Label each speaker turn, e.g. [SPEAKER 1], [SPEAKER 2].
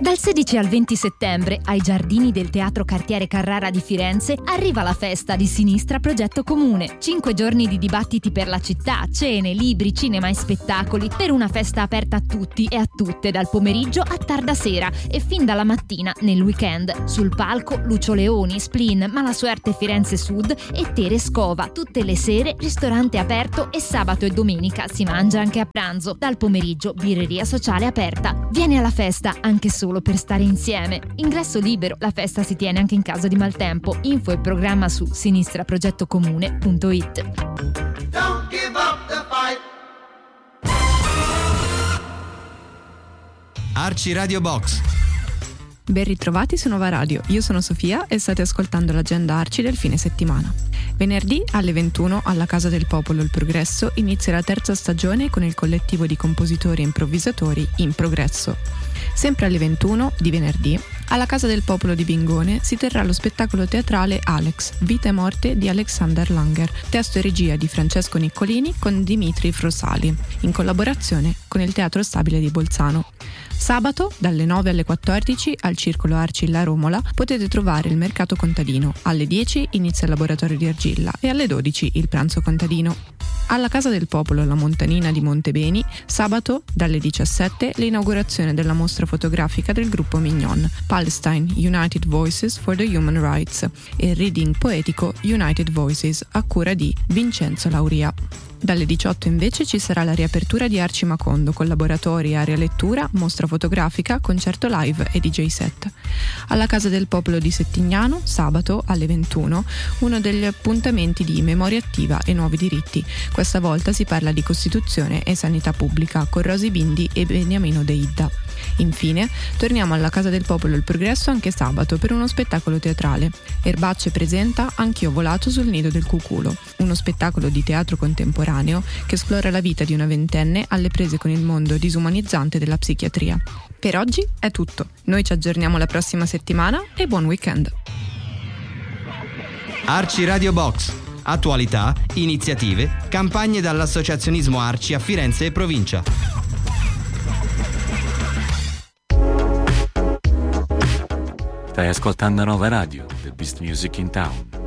[SPEAKER 1] Dal 16 al 20 settembre, ai giardini del Teatro Cartiere Carrara di Firenze, arriva la festa di Sinistra Progetto Comune. 5 giorni di dibattiti per la città, cene, libri, cinema e spettacoli, per una festa aperta a tutti e a tutte, dal pomeriggio a tarda sera e fin dalla mattina nel weekend. Sul palco Lucio Leoni, Splin, Malasuerte Firenze Sud e Tere Scova. Tutte le sere ristorante aperto e sabato e domenica si mangia anche a pranzo. Dal pomeriggio birreria sociale aperta. Vieni alla festa anche solo per stare insieme. Ingresso libero, la festa si tiene anche in caso di maltempo. Info e programma su sinistraprogettocomune.it.
[SPEAKER 2] Don't give up the fight.
[SPEAKER 3] Arci Radio Box.
[SPEAKER 4] Ben ritrovati su Nova Radio, io sono Sofia e state ascoltando l'agenda Arci del fine settimana. Venerdì alle 21 alla Casa del Popolo Il Progresso inizia la terza stagione con il collettivo di compositori e improvvisatori In Progresso. Sempre alle 21 di venerdì alla Casa del Popolo di Bingone si terrà lo spettacolo teatrale Alex, Vita e morte di Alexander Langer, testo e regia di Francesco Niccolini con Dimitri Frosali, in collaborazione con il Teatro Stabile di Bolzano. Sabato, dalle 9 alle 14, al Circolo Arci La Romola, potete trovare il mercato contadino. Alle 10 inizia il laboratorio di argilla e alle 12 il pranzo contadino. Alla Casa del Popolo La Montanina di Montebeni, sabato, dalle 17, l'inaugurazione della mostra fotografica del gruppo Mignon, Palestine United Voices for the Human Rights, e il reading poetico United Voices a cura di Vincenzo Lauria. Dalle 18 invece ci sarà la riapertura di Arci Macondo con laboratori, area lettura, mostra fotografica, concerto live e DJ set. Alla Casa del Popolo di Settignano, sabato alle 21, uno degli appuntamenti di Memoria Attiva e Nuovi Diritti. Questa volta si parla di Costituzione e Sanità Pubblica con Rosi Bindi e Beniamino De Idda. Infine, torniamo alla Casa del Popolo Il Progresso anche sabato per uno spettacolo teatrale. Erbacce presenta Anch'io volato sul nido del cuculo, uno spettacolo di teatro contemporaneo che esplora la vita di una ventenne alle prese con il mondo disumanizzante della psichiatria. Per oggi è tutto. Noi ci aggiorniamo la prossima settimana e buon weekend.
[SPEAKER 3] Arci Radio Box. Attualità, iniziative, campagne dall'associazionismo Arci a Firenze e provincia.
[SPEAKER 5] Stai ascoltando Nova Radio, the best music in town.